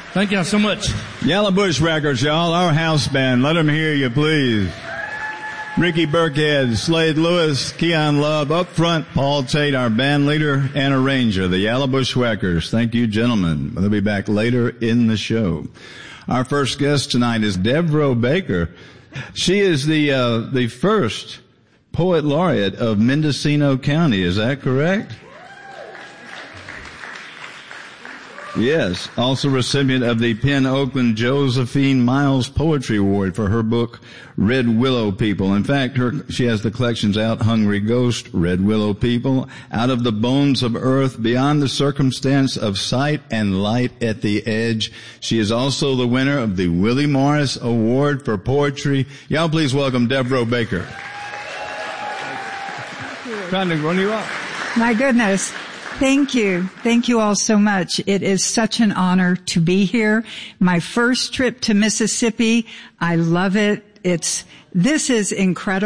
Thank y'all so much. Yellow Bushwhackers, y'all, our house band. Let them hear you, please. Ricky Burkhead, Slade Lewis, Keon Love, up front, Paul Tate, our band leader and arranger, the Yellow Bushwhackers. Thank you, gentlemen. They'll be back later in the show. Our first guest tonight is Deborah Baker. She is the first poet laureate of Mendocino County. Is that correct? Yes. Also recipient of the Penn Oakland Josephine Miles Poetry Award for her book, Red Willow People. In fact, she has the collections out, Hungry Ghost, Red Willow People, Out of the Bones of Earth, Beyond the Circumstance of Sight and Light at the Edge. She is also the winner of the Willie Morris Award for Poetry. Y'all please welcome Deborah Baker. Trying to run you up. My goodness. Thank you. Thank you all so much. It is such an honor to be here. My first trip to Mississippi. I love it. This is incredible.